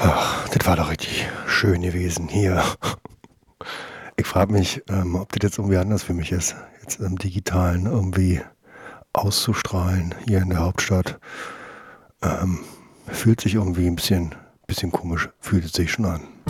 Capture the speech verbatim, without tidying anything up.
Ach, das war doch richtig schön gewesen hier. Ich frage mich, ähm, ob das jetzt irgendwie anders für mich ist, jetzt im Digitalen irgendwie auszustrahlen hier in der Hauptstadt. Ähm, Fühlt sich irgendwie ein bisschen, bisschen komisch, fühlt es sich schon an.